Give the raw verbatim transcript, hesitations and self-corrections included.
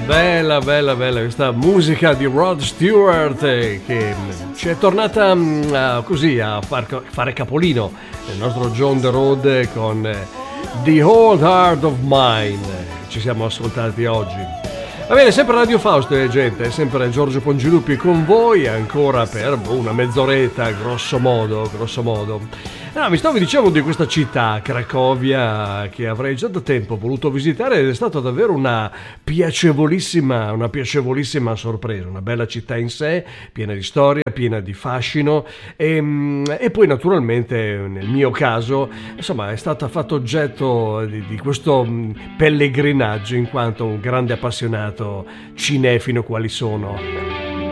Bella, bella, bella questa musica di Rod Stewart eh, che ci è tornata mm, così a far, fare capolino nel nostro John the Road con eh, The Old Heart of Mine. Ci siamo ascoltati oggi. Va bene, sempre Radio Fausto, eh, gente, sempre Giorgio Pongiluppi con voi ancora per una mezz'oretta, grosso modo, grosso modo. No, mi stavo dicendo di questa città, Cracovia, che avrei già da tempo voluto visitare ed è stata davvero una piacevolissima, una piacevolissima sorpresa, una bella città in sé, piena di storia, piena di fascino e, e poi naturalmente nel mio caso, insomma, è stata fatta oggetto di, di questo pellegrinaggio in quanto un grande appassionato cinefilo quali sono.